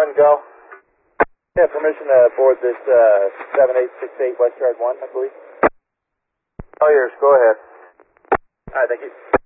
1, go. Yeah, permission to board this 7868 West Yard 1, I believe. All yours, go ahead. All right, thank you.